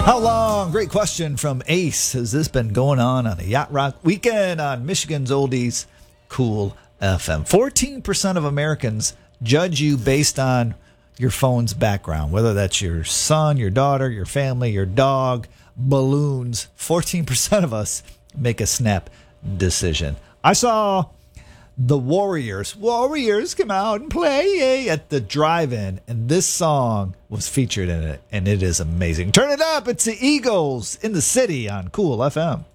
How long? Great question from Ace. Has this been going on a Yacht Rock weekend on Michigan's Oldies Cool FM? 14% of Americans judge you based on your phone's background, whether that's your son, your daughter, your family, your dog, balloons. 14% of us make a snap decision. I saw the Warriors come out and play at the drive-in, and this song was featured in it, and it is amazing. Turn it up. It's the Eagles in the City on Cool FM.